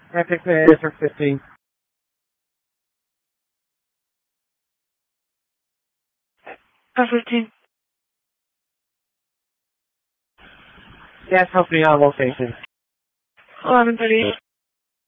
Epic District 15. F15. Yes, help me on location. 11:38.